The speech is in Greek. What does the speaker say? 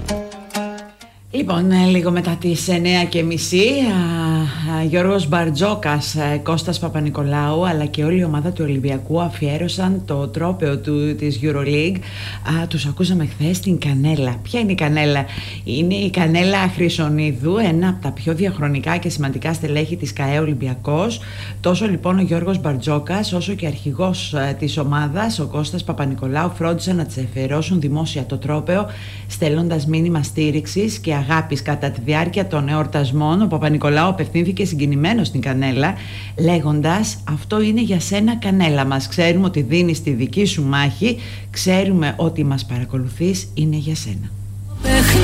Λοιπόν, λίγο μετά τις 9:30, Γιώργος Μπαρτζόκας, Κώστας Παπα-Νικολάου αλλά και όλη η ομάδα του Ολυμπιακού αφιέρωσαν το τρόπαιο της EuroLeague. Τους ακούσαμε χθες στην Κανέλα. Ποια είναι η Κανέλα? Είναι η Κανέλα Χρυσονίδου, ένα από τα πιο διαχρονικά και σημαντικά στελέχη της ΚΑΕ Ολυμπιακός. Τόσο λοιπόν ο Γιώργος Μπαρτζόκας όσο και αρχηγός της ομάδας, ο Κώστας Παπα-Νικολάου, φρόντισαν να της αφιερώσουν δημόσια το τρόπαιο, στέλνοντας μήνυμα στήριξης και αγάπης κατά τη διάρκεια των εορτασμών. Ο Παπα-Νικολάου απευθύνθηκε συγκινημένος στην Κανέλα, λέγοντας: «Αυτό είναι για σένα, Κανέλα μας. Ξέρουμε ότι δίνεις τη δική σου μάχη. Ξέρουμε ότι μας παρακολουθείς. Είναι για σένα».